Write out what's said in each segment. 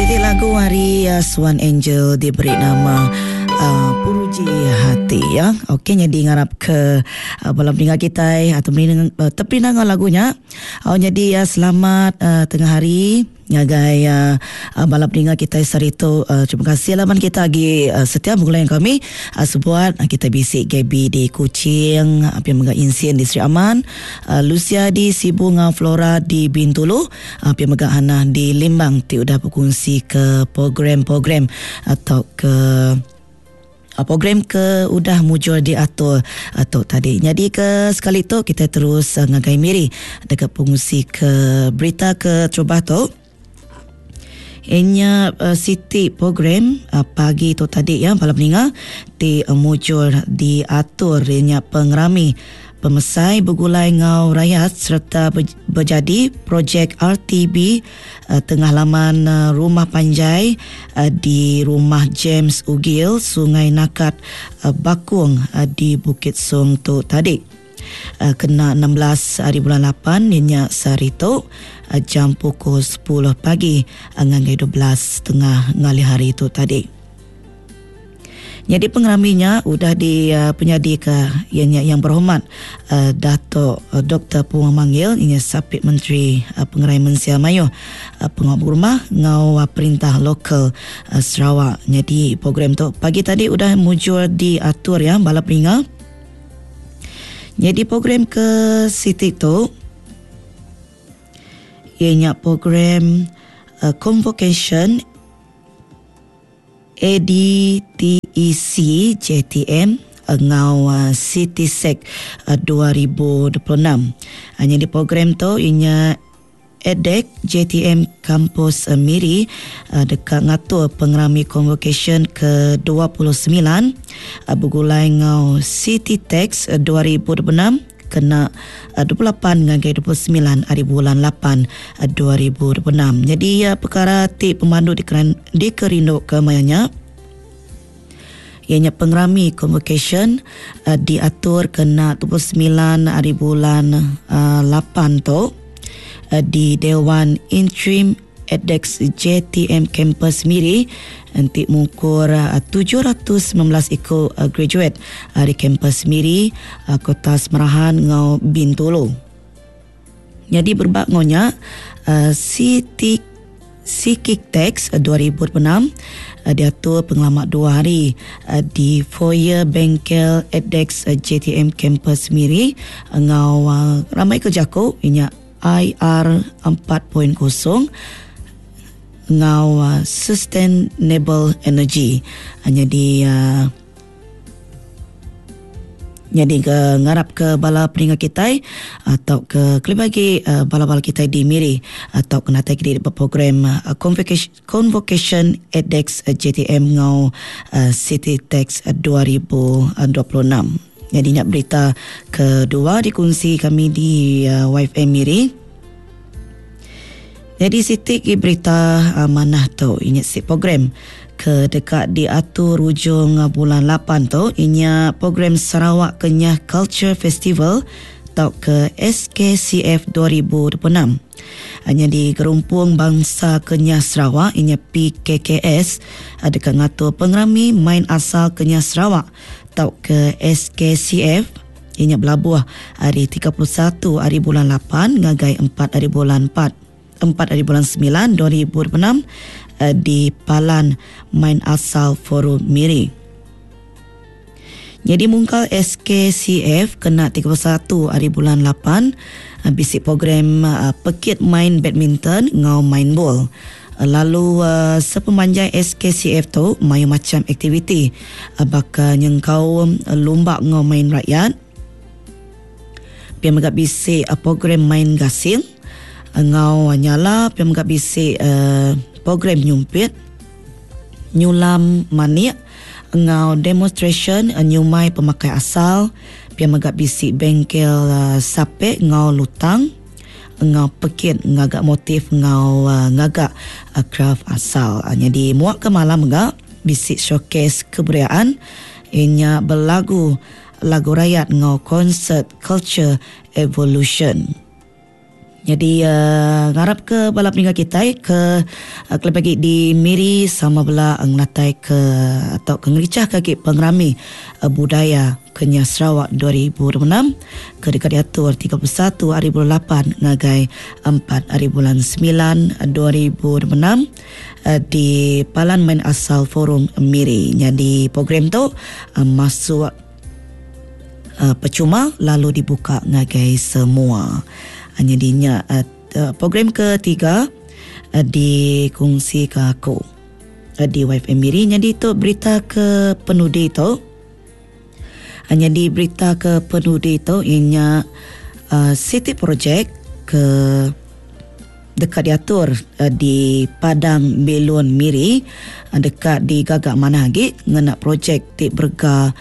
Titik lagu hari Swan Angel diberi nama Puruji Hati ya. Okey, jadi ngarap ke balam pendengar kita atau terpinang lagunya. Jadi selamat tengah hari ngagai balam pendengar kita sarito. Terima kasih laman kita lagi setiap mengulayan kami sebuat kita bisik Gaby di Kuching, apa yang menga insien di Sri Aman, Lucia di Sibu ngau Flora di Bintulu, apa yang menga Hana di Limbang ti udah berkongsi ke program-program atau ke program ke udah mujur diatur atau tadi. Jadi ke sekali tu kita terus ngagai miri dekat pengusi ke berita ke Trubah tu. Inya City program pagi tu tadi ya malam pendengar di mujur diatur inya pengerami pemesai bergulai ngau rakyat serta berjadi projek RTB tengah laman Rumah Panjai di Rumah James Ugil Sungai Nakat Bakung di Bukit Song tu tadi. Kena 16 hari bulan 8 inya sarito jam pukul 10 pagi ngangai 12 tengah ngali hari tu tadi. Jadi pengeraminya sudah dipenyadi ke yang berhormat Dato' Dr. Puan Manggil ini Sapit Menteri Pengerai Mensia Mayu pengawal rumah ngau perintah lokal Sarawak. Jadi program tu pagi tadi sudah mujur diatur ya bala peringat. Jadi program ke City tu ianya program convocation ADTEC JTM ngau CitySec 2026. Jadi program tu ianya EDEC JTM Kampus Miri dekat ngatur pengerami convocation ke 29 bergulai ngau CityTex 2026 kena 28 ngangai 29 hari bulan 8 2026. Jadi perkara ti pemandu dikerinduk ke mayanya ianya pengerami convocation diatur kena 29 hari bulan 8 tu di Dewan Interim EDEX JTM Campus Miri nanti mengukur 719 ikut graduate di Campus Miri Kota Semerahan ngau Bintulu. Jadi berbagonya CityTex 2026 diatur pengalamat 2 hari di foyer bengkel EDEX JTM Campus Miri ngau ramai kerjaku inya IR 4.0 ngau sustainable energy. Jadi ngarap ke bala peringkat kita atau ke bagi bala-bala kita di Miri atau kena tag di program convocation EDEX JTM ngau CityTex 2026. Jadi nak berita kedua dikongsi kami di YFM Miri. Jadi sitik berita manah tu inya si program ke dekat diatur hujung bulan 8 tu inya program Sarawak Kenyah Culture Festival atau ke SKCF 2026. Hanya di Gerumpung Bangsa Kenyah Sarawak inya PKKS dekat ngatur pengerami main asal Kenyah Sarawak atau ke SKCF inya berlabuh hari 31 hari bulan 8 ngagai 4 hari bulan 9 2026 di Palan Main Asal Forum Miri. Jadi mungkal SKCF kena 31 hari bulan 8 bisik program pekit main badminton ngau main bol. Lalu sepemanjang SKCF tu mayu macam aktiviti bakal nyengkau lomba ngau main rakyat. Pian megap bisik program main gasil ngau nyala pian megap bisik program nyumpit nyulam manik ngau demonstration nyumai pemakai asal pian megap bisik bengkel sape ngau lutang ngau pekit ngagak motif ngau ngagak craft asal. Jadi muak ke malam megap bisik showcase kebudayaan inya berlagu lagu rakyat ngau konsert culture evolution. Jadi ngarap ke balap peninggal kita ke kelab bagi di Miri sama bela ngelatai ke atau kengericah kaki pengrami budaya Kenya Sarawak 2006 ke dekat diatur 31 hari bulan 8 ngagai 4 hari bulan 9 2006 di Parlimen Asal Forum Miri. Jadi program tu masuk percuma lalu dibuka ngagai semua. Jadinya program ketiga dikongsi ke aku di YFM Miri. Jadi itu berita ke penudi itu. Jadi berita ke penudi itu ianya City Project ke dekat diatur di Padang Belon Miri, dekat di Gagak Managi ngena projek ti berga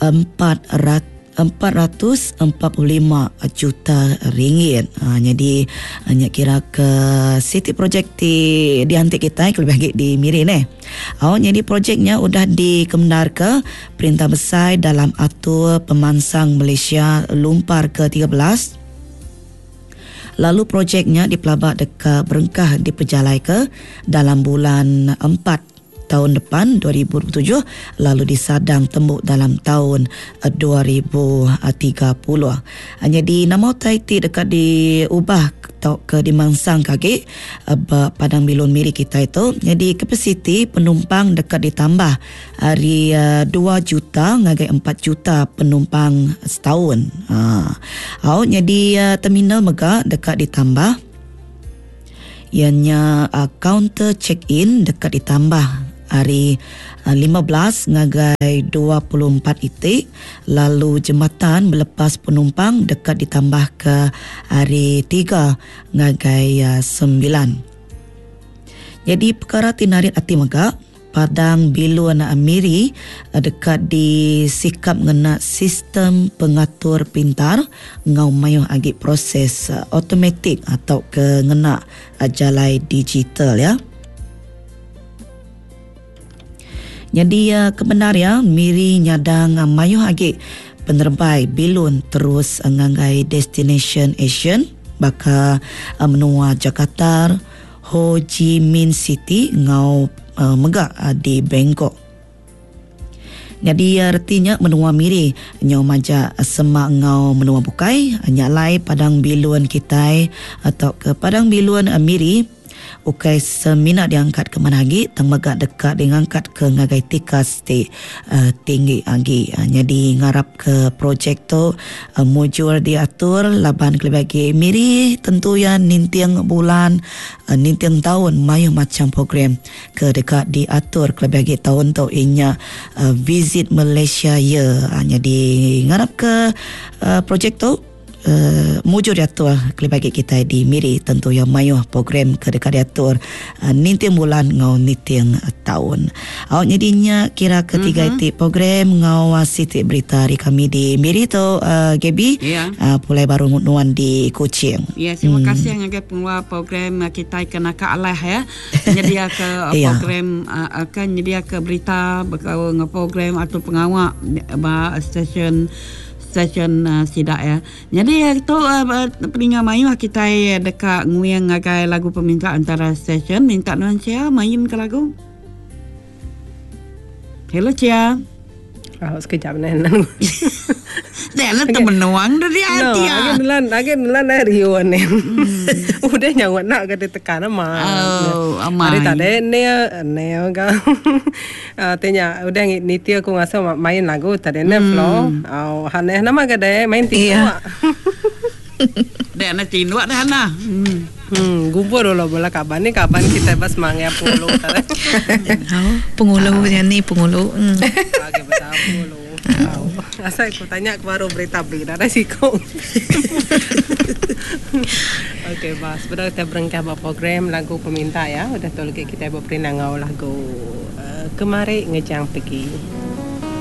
445 juta ringgit. Jadi hanya kira ke City Project di hantik kita lebih lagi di Miri ni. Jadi projeknya sudah dikemendar ke Perintah Besar dalam Atur Pemansang Malaysia Lumpar ke-13. Lalu projeknya dipelabak dekat Berengkah diperjalai ke dalam bulan 4 tahun depan 2007, lalu disadang tembuk dalam tahun 2030. Jadi nama Taiti dekat diubah ke dimangsang kaki Padang Belon Miri kita itu. Jadi kapasiti penumpang dekat ditambah hari 2 juta ngagai 4 juta penumpang setahun. Jadi terminal mega dekat ditambah ianya counter check-in dekat ditambah hari 15 ngagai 24 itik, lalu jembatan melepas penumpang dekat ditambah ke hari 3 ngagai 9. Jadi perkara tinarit ati megak Padang Belon Miri dekat di sikap ngena sistem pengatur pintar ngau mayuh agi proses automatik atau ke ngena jalai digital ya. Jadi kebenar ya Miri nyadang mayuh agi penerbai Belon terus ngangai destination Asian baka menua Jakarta, Ho Chi Minh City ngau megak di Bangkok. Jadi artinya menua Miri nyau maja semak ngau menua bukai nyalai Padang Belon kita atau ke Padang Belon Miri ukai semina diangkat ke Managi tang megak dekat diangkat ke ngagai tikas tinggi agi. Jadi ngarap ke projek tu mujur diatur laban kelebagi Miri tentu ya nintiang bulan nintiang tahun mayu macam program ke dekat diatur kelebagi tahun tu inya visit Malaysia ya. Jadi ngarap ke projek tu mujur diatur kelibagi kita di Miri tentu yang mayuh program ke dekat diatur nintiang bulan ngau nintiang tahun. Jadinya kira ketiga itu program ngau City berita hari kami di Miri tu Gaby pulai baru nuan di Kuching. Ya, terima kasih ngagai pengua program kita kena ke alah ya. Nyedia ke program akan nyedia ke berita berkau program atau pengawak stesen sidak ya. Jadi itu peningat mayu kita dekat nguyang ngagai lagu peminta antara stesen minta nuan Cia main ke lagu. Hello Cia. Sekejap nan. Dah lah temenuang dari hati ya. Agak nelan Rio ni. Udah nyawat nak kata tekan ama. Amai. Hari tadi ni kan. Tanya udah nitia aku ngasa main lagu tadi ni flow. Haneh nama kata main tiga. Dah nak tinduak dah nah. Gumpur dulu bola kaban ni kaban kita bas mangya polo. Pengulu ni pengulu. Agak besar polo. Asal aku tanya aku baru berita ada sih kau. Okey bas, sudah kita berengkah program lagu peminta ya. Udah tolong kita berperinangau lagu kemari ngejang pergi.